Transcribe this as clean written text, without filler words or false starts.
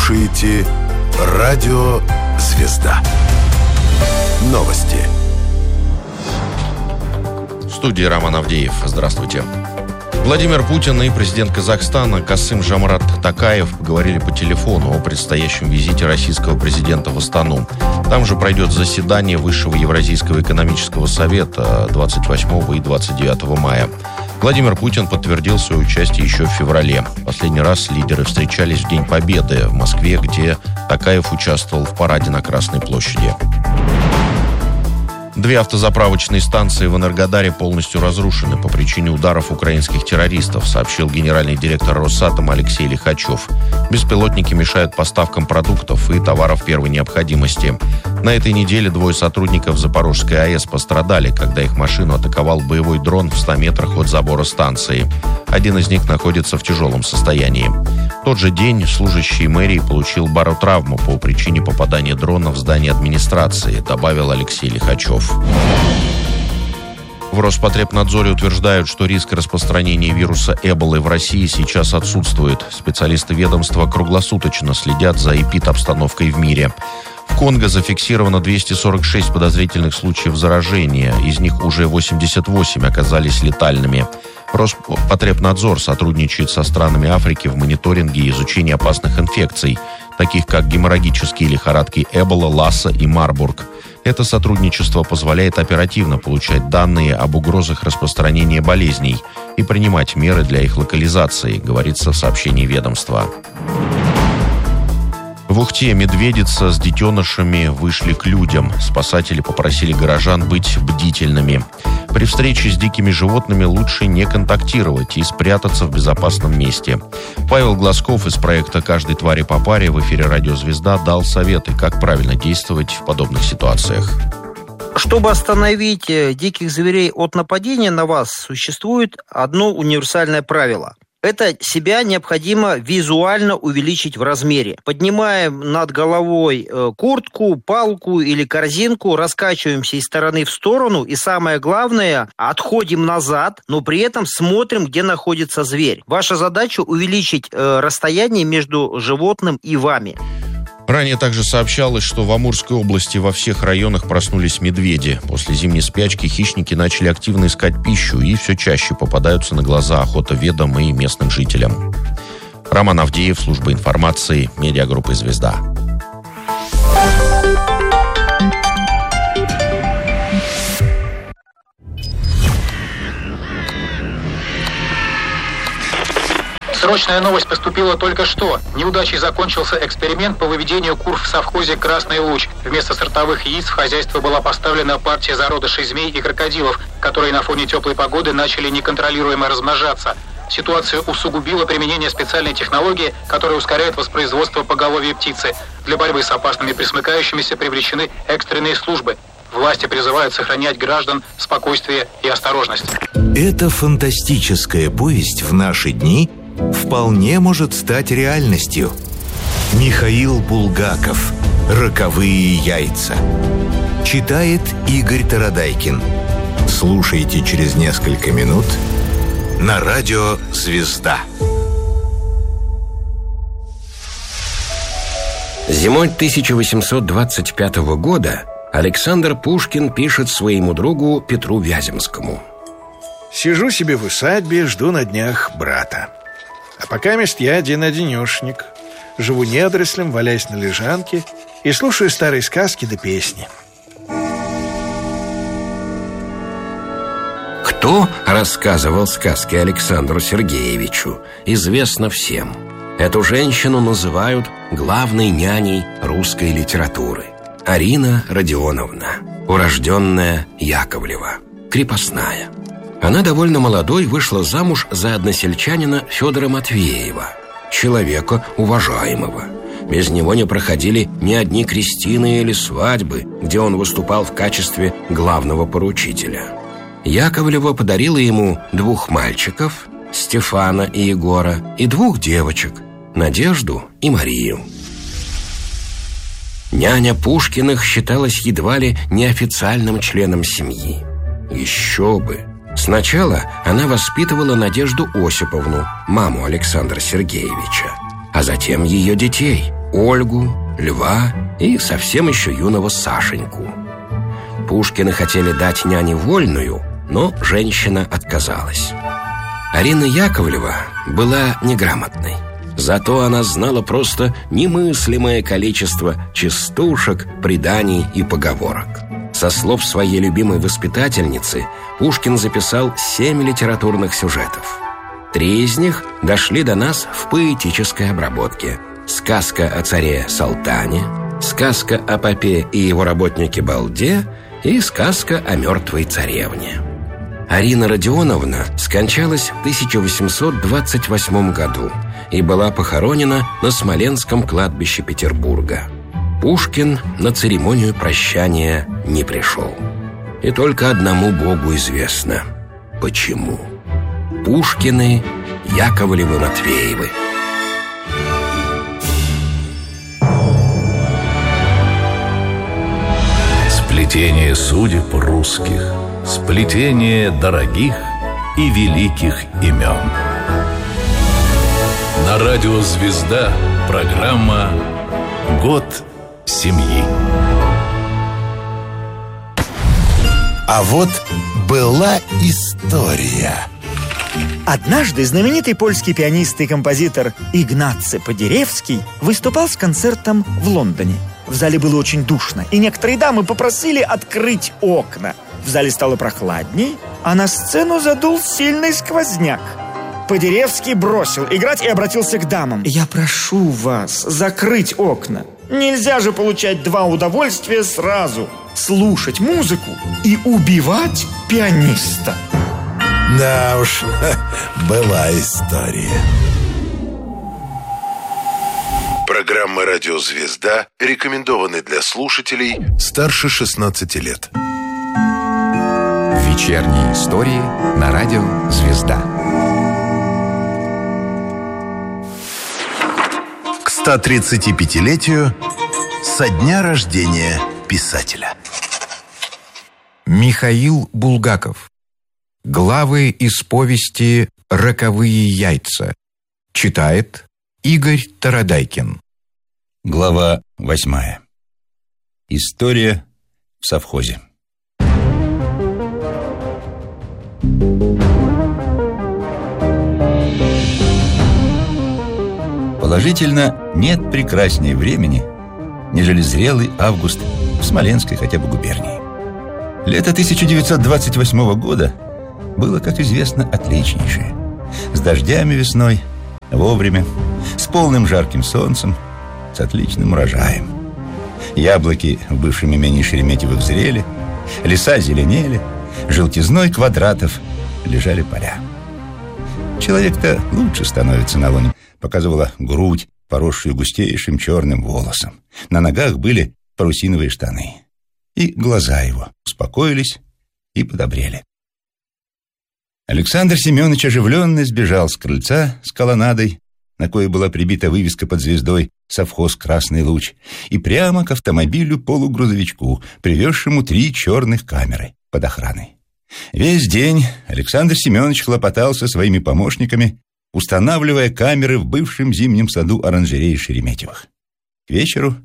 слушаете «Радио Звезда». Новости. В студии Роман Авдеев. Здравствуйте. Владимир Путин и президент Казахстана Касым-Жомарт Токаев поговорили по телефону о предстоящем визите российского президента в Астану. Там же пройдет заседание Высшего Евразийского экономического совета 28 и 29 мая. Владимир Путин подтвердил свое участие еще в феврале. Последний раз лидеры встречались в День Победы в Москве, где Токаев участвовал в параде на Красной площади. 2 автозаправочные станции в Энергодаре полностью разрушены по причине ударов украинских террористов, сообщил генеральный директор Росатома Алексей Лихачев. Беспилотники мешают поставкам продуктов и товаров первой необходимости. На этой неделе 2 сотрудников Запорожской АЭС пострадали, когда их машину атаковал боевой дрон в 100 метрах от забора станции. Один из них находится в тяжелом состоянии. В тот же день служащий мэрии получил баротравму по причине попадания дрона в здание администрации, добавил Алексей Лихачев. В Роспотребнадзоре утверждают, что риск распространения вируса Эболы в России сейчас отсутствует. Специалисты ведомства круглосуточно следят за эпид-обстановкой в мире. В Конго зафиксировано 246 подозрительных случаев заражения, из них уже 88 оказались летальными. Роспотребнадзор сотрудничает со странами Африки в мониторинге и изучении опасных инфекций, таких как геморрагические лихорадки Эбола, Ласса и Марбург. Это сотрудничество позволяет оперативно получать данные об угрозах распространения болезней и принимать меры для их локализации, говорится в сообщении ведомства. В Ухте медведица с детенышами вышли к людям. Спасатели попросили горожан быть бдительными. При встрече с дикими животными лучше не контактировать и спрятаться в безопасном месте. Павел Глазков из проекта «Каждой твари по паре» в эфире «Радио Звезда» дал советы, как правильно действовать в подобных ситуациях. Чтобы остановить диких зверей от нападения на вас, существует одно универсальное правило. Это себя необходимо визуально увеличить в размере. Поднимаем над головой куртку, палку или корзинку, раскачиваемся из стороны в сторону и, самое главное, отходим назад, но при этом смотрим, где находится зверь. Ваша задача увеличить расстояние между животным и вами. Ранее также сообщалось, что в Амурской области во всех районах проснулись медведи. После зимней спячки хищники начали активно искать пищу и все чаще попадаются на глаза охотоведам и местным жителям. Роман Авдеев, служба информации, медиагруппы «Звезда». Срочная новость поступила только что. Неудачей закончился эксперимент по выведению кур в совхозе «Красный луч». Вместо сортовых яиц в хозяйство была поставлена партия зародышей змей и крокодилов, которые на фоне теплой погоды начали неконтролируемо размножаться. Ситуацию усугубило применение специальной технологии, которая ускоряет воспроизводство поголовья птицы. Для борьбы с опасными пресмыкающимися привлечены экстренные службы. Власти призывают сохранять граждан спокойствие и осторожность. Эта фантастическая повесть в наши дни вполне может стать реальностью. Михаил Булгаков. «Роковые яйца». Читает Игорь Тарадайкин. Слушайте через несколько минут на радио «Звезда». Зимой 1825 года Александр Пушкин пишет своему другу Петру Вяземскому: «Сижу себе в усадьбе, жду на днях брата. А покамест я один-одинешник. Живу недорослем, валяясь на лежанке и слушаю старые сказки да песни». Кто рассказывал сказки Александру Сергеевичу, известно всем. Эту женщину называют главной няней русской литературы. Арина Родионовна, урожденная Яковлева, крепостная. Она довольно молодой вышла замуж за односельчанина Федора Матвеева, человека уважаемого. Без него не проходили ни одни крестины или свадьбы, где он выступал в качестве главного поручителя. Яковлева подарила ему 2 мальчиков, Стефана и Егора, и 2 девочек, Надежду и Марию. Няня Пушкиных считалась едва ли неофициальным членом семьи. Еще бы! Сначала она воспитывала Надежду Осиповну, маму Александра Сергеевича, а затем ее детей Ольгу, Льва и совсем еще юного Сашеньку. Пушкины хотели дать няне вольную, но женщина отказалась. Арина Яковлева была неграмотной. Зато она знала просто немыслимое количество частушек, преданий и поговорок. Со слов своей любимой воспитательницы Пушкин записал 7 литературных сюжетов. 3 из них дошли до нас в поэтической обработке: сказка о царе Салтане, сказка о попе и его работнике Балде и сказка о мертвой царевне. Арина Родионовна скончалась в 1828 году и была похоронена на Смоленском кладбище Петербурга. Пушкин на церемонию прощания не пришел. И только одному Богу известно, почему. Пушкины, Яковлевы, Матвеевы. Сплетение судеб русских, сплетение дорогих и великих имен. На радио «Звезда» программа «Год семьи». А вот была история. Однажды знаменитый польский пианист и композитор Игнаcy Подеревский выступал с концертом в Лондоне. В зале было очень душно, и некоторые дамы попросили открыть окна. В зале стало прохладней, а на сцену задул сильный сквозняк. Подеревский бросил играть и обратился к дамам. «Я прошу вас закрыть окна. Нельзя же получать 2 удовольствия сразу: слушать музыку и убивать пианиста». Да уж, была история. Программа «Радио Звезда» рекомендованы для слушателей старше 16 лет. Вечерние истории на радио «Звезда». К 135-летию со дня рождения писателя. Михаил Булгаков. Главы из повести «Роковые яйца». Читает Игорь Тарадайкин. Глава 8. История в совхозе. Положительно, нет прекраснее времени, нежели зрелый август в Смоленской хотя бы губернии. Лето 1928 года было, как известно, отличнейшее. С дождями весной, вовремя, с полным жарким солнцем, с отличным урожаем. Яблоки в бывшем имении Шереметьевых зрели, леса зеленели, желтизной квадратов лежали поля. Человек-то лучше становится на луне, показывала грудь, поросшую густейшим черным волосом. На ногах были парусиновые штаны. И глаза его успокоились и подобрели. Александр Семенович оживленно сбежал с крыльца с колоннадой, на кое была прибита вывеска под звездой «Совхоз Красный Луч», и прямо к автомобилю-полугрузовичку, привезшему 3 черных камеры под охраной. Весь день Александр Семенович хлопотал со своими помощниками, устанавливая камеры в бывшем зимнем саду оранжереи Шереметьевых. К вечеру